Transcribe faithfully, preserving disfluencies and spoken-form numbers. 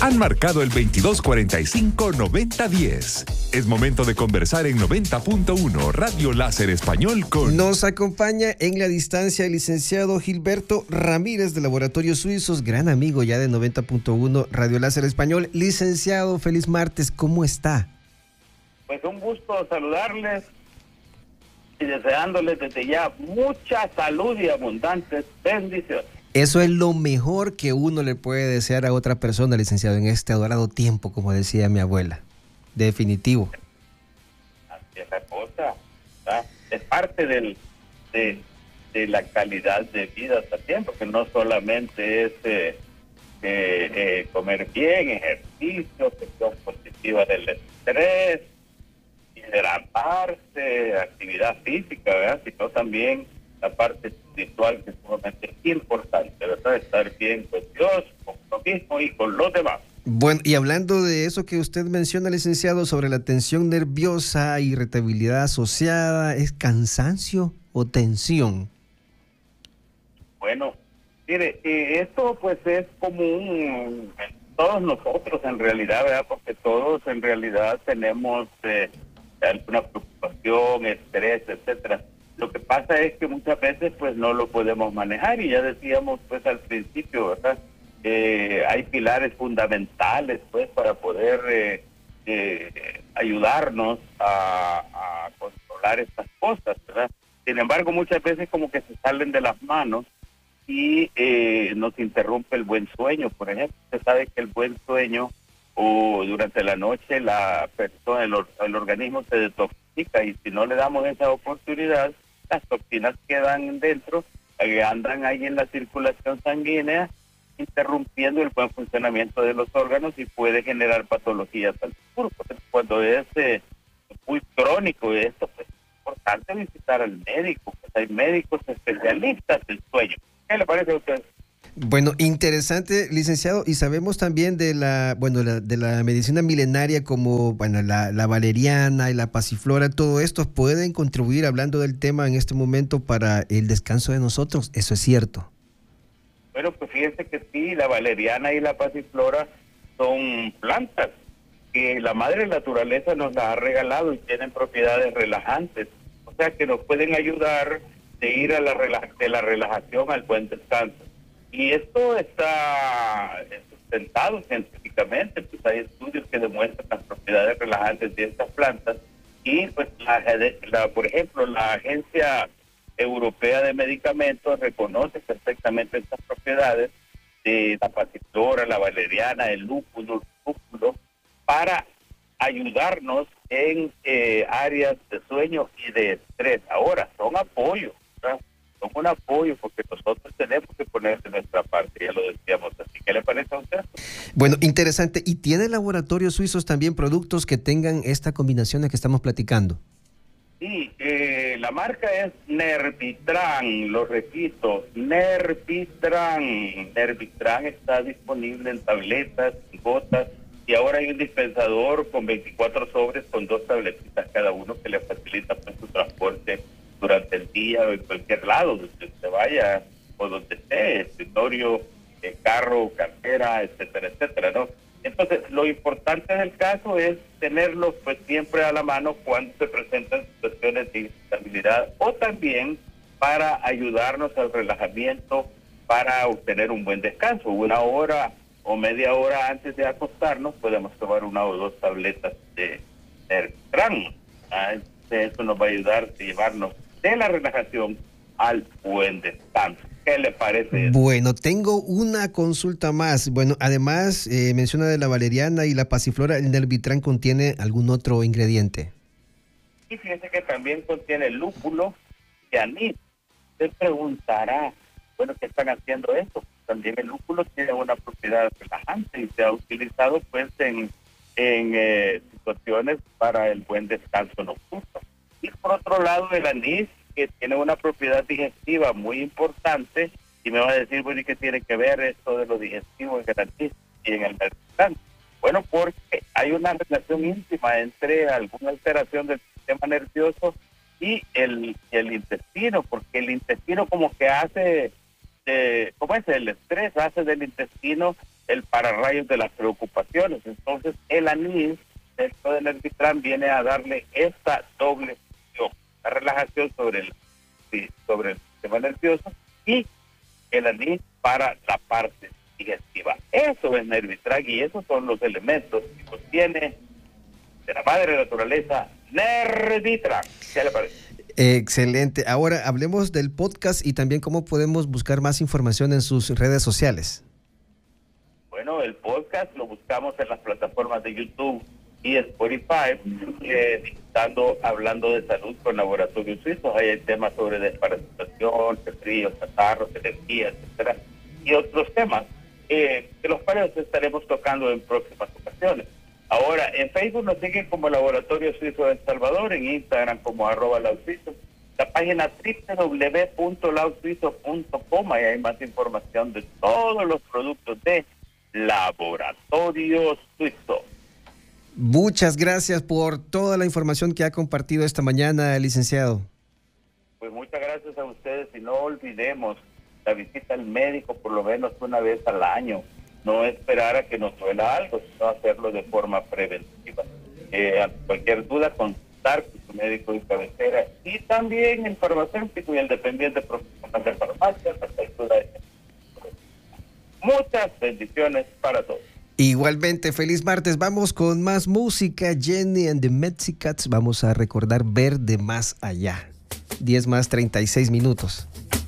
Han marcado el veintidós cuarenta y cinco noventa diez. Es momento de conversar en noventa punto uno Radio Láser Español con... Nos acompaña en la distancia el licenciado Gilberto Ramírez de Laboratorios Suizos, gran amigo ya de noventa punto uno Radio Láser Español. Licenciado, feliz martes, ¿cómo está? Pues un gusto saludarles y deseándoles desde ya mucha salud y abundantes bendiciones. Eso es lo mejor que uno le puede desear a otra persona, licenciado, en este adorado tiempo, como decía mi abuela. Definitivo. Así es la cosa, ¿verdad? Es parte del, de, de la calidad de vida también, porque no solamente es eh, eh, eh, comer bien, ejercicio, gestión positiva del estrés, hidratarse, actividad física, ¿verdad? Sino también la parte espiritual, que es sumamente importante, ¿verdad? Estar bien con Dios, con uno mismo y con los demás. Bueno, y hablando de eso que usted menciona, licenciado, sobre la tensión nerviosa, irritabilidad asociada, ¿es cansancio o tensión? Bueno, mire, eh, esto pues es común en todos nosotros en realidad, ¿verdad? Porque todos en realidad tenemos eh, alguna preocupación, estrés, etcétera. Lo que pasa es que muchas veces pues no lo podemos manejar, y ya decíamos pues al principio, ¿verdad? Eh, hay pilares fundamentales pues para poder eh, eh, ayudarnos a, a controlar estas cosas, ¿verdad? Sin embargo, muchas veces como que se salen de las manos y eh, nos interrumpe el buen sueño. Por ejemplo, usted sabe que el buen sueño o durante la noche la persona, el, el organismo se detoxifica, y si no le damos esa oportunidad, las toxinas quedan dentro, eh, andan ahí en la circulación sanguínea, interrumpiendo el buen funcionamiento de los órganos y puede generar patologías al futuro. Cuando es eh, muy crónico esto, pues es importante visitar al médico, pues hay médicos especialistas del sueño. ¿Qué le parece a usted? Bueno, interesante, licenciado, y sabemos también de la, bueno, la, de la medicina milenaria como, bueno, la, la valeriana y la pasiflora. Todo esto pueden contribuir, hablando del tema en este momento, para el descanso de nosotros. Eso es cierto. Bueno, pues fíjense que sí, la valeriana y la pasiflora son plantas que la madre naturaleza nos las ha regalado y tienen propiedades relajantes. O sea que nos pueden ayudar de ir a la rela- de la relajación al buen descanso. Y esto está sustentado científicamente, pues hay estudios que demuestran las propiedades relajantes de estas plantas, y pues la, la, por ejemplo la Agencia Europea de Medicamentos reconoce perfectamente estas propiedades de la pasiflora, la valeriana, el lúpulo, el lúpulo, para ayudarnos en eh, áreas de sueño y de estrés. Ahora, son apoyos, ¿verdad? Son un apoyo, porque nosotros tenemos que poner de nuestra parte, ya lo decíamos así. ¿Qué le parece a usted? Bueno, interesante. ¿Y tiene laboratorios suizos también productos que tengan esta combinación de que estamos platicando? Sí, eh, la marca es Nervitran, lo repito, Nervitran. Nervitran está disponible en tabletas, en gotas, y ahora hay un dispensador con veinticuatro sobres con dos tabletitas cada uno, que le facilita pues su transporte durante el día o en cualquier lado, donde usted vaya o donde esté, escritorio, eh, carro, cartera, etcétera, etcétera, ¿no? Entonces, lo importante del caso es tenerlo pues siempre a la mano cuando se presentan situaciones de instabilidad, o también para ayudarnos al relajamiento, para obtener un buen descanso. Una hora o media hora antes de acostarnos podemos tomar una o dos tabletas de Nervitran. ¿Ah? Eso nos va a ayudar a llevarnos de la relajación al buen descanso. ¿Qué le parece eso? Bueno, tengo una consulta más. Bueno, además eh, menciona de la valeriana y la pasiflora, ¿el Nervitran contiene algún otro ingrediente? Y fíjese que también contiene lúpulo y anís. Usted preguntará, bueno, ¿qué están haciendo esto? También el lúpulo tiene una propiedad relajante y se ha utilizado pues en, en eh, situaciones para el buen descanso nocturno. Y por otro lado, el anís, que tiene una propiedad digestiva muy importante, y me va a decir, bueno, ¿y qué tiene que ver esto de lo digestivo en el anís y en el Nervitran? Bueno, porque hay una relación íntima entre alguna alteración del sistema nervioso y el, el intestino, porque el intestino como que hace, eh, ¿cómo es? El estrés hace del intestino el pararrayos de las preocupaciones. Entonces, el anís, dentro de Nervitran, viene a darle esta doble función, la relajación sobre el, sí, sobre el sistema nervioso y el anís para la parte digestiva. Eso es Nervitran y esos son los elementos que contiene de la madre naturaleza Nervitran. ¿Qué le parece? Excelente. Ahora hablemos del podcast y también cómo podemos buscar más información en sus redes sociales. Bueno, el podcast lo buscamos en las plataformas de YouTube y Spotify, eh, digitando, hablando de salud con laboratorios suizos. Ahí hay temas sobre desparasitación, fríos, catarros, energía, etcétera, y otros temas eh, de los cuales estaremos tocando en próximas ocasiones. Ahora, en Facebook nos siguen como Laboratorio Suizo de El Salvador, en Instagram como arroba lausuizo, la página doble u doble u doble u punto lausuizo punto com, ahí hay más información de todos los productos de Laboratorio Suizo. Muchas gracias por toda la información que ha compartido esta mañana, licenciado. Pues muchas gracias a ustedes y no olvidemos la visita al médico por lo menos una vez al año. No esperar a que nos duela algo, sino hacerlo de forma preventiva. Eh, ante cualquier duda, consultar con su médico de cabecera y también el farmacéutico y el dependiente profesional de farmacia. Muchas bendiciones para todos. Igualmente, feliz martes. Vamos con más música. Jenny and the Mexicats. Vamos a recordar Ver de Más Allá. diez más treinta y seis minutos.